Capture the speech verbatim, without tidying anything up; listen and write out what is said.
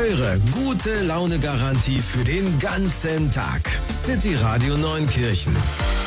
Eure gute Laune-Garantie für den ganzen Tag. City Radio Neunkirchen.